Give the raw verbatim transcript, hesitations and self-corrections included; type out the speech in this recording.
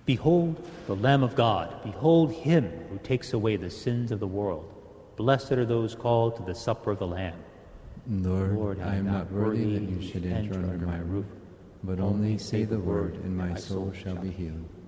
Behold the Lamb of God. Behold him who takes away the sins of the world. Blessed are those called to the supper of the Lamb. Lord, Lord I am not worthy that you should enter under my roof, but only say the word, and my soul shall be healed.